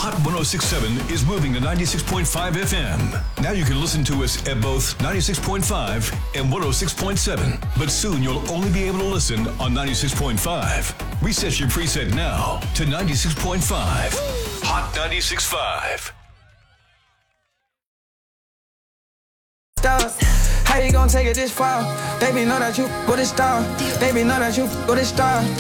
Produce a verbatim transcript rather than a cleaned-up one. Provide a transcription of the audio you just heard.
Hot one oh six point seven is moving to ninety-six point five F M. Now you can listen to us at both ninety-six point five and one oh six point seven. But soon you'll only be able to listen on ninety-six point five. Reset your preset now to ninety-six point five. Hot ninety-six point five. Stars. How you gonna take it this far? Baby, know that you go this star. Baby, know that you go this star.